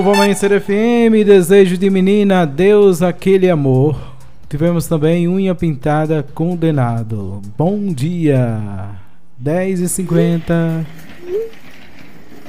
Novo Amanhecer FM, Desejo de Menina, Deus aquele amor. Tivemos também Unha Pintada, Condenado. Bom dia, 10h50.